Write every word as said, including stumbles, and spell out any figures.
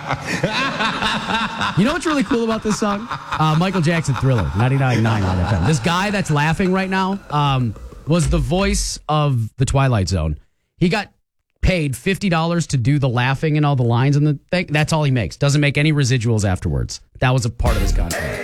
You know what's really cool about this song? Uh, Michael Jackson Thriller, ninety-nine point nine on F M. This guy that's laughing right now um, was the voice of The Twilight Zone. He got paid fifty dollars to do the laughing and all the lines in the thing. That's all he makes. Doesn't make any residuals afterwards. That was a part of his contract.